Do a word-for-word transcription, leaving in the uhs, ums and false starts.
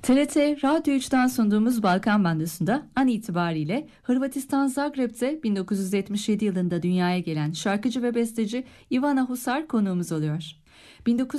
T R T Radyo üçten sunduğumuz Balkan Bandosu'nda an itibariyle Hırvatistan Zagreb'te bin dokuz yüz yetmiş yedi yılında dünyaya gelen şarkıcı ve besteci Ivana Husar konuğumuz oluyor.